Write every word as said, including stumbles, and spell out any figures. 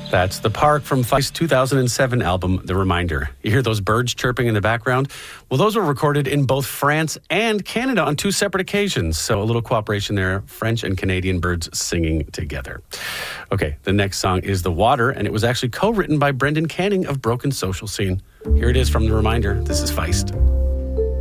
That's The Park from Feist's two thousand seven album, The Reminder. You hear those birds chirping in the background? Well, those were recorded in both France and Canada on two separate occasions. So a little cooperation there, French and Canadian birds singing together. Okay, the next song is The Water, and it was actually co-written by Brendan Canning of Broken Social Scene. Here it is from The Reminder. This is Feist.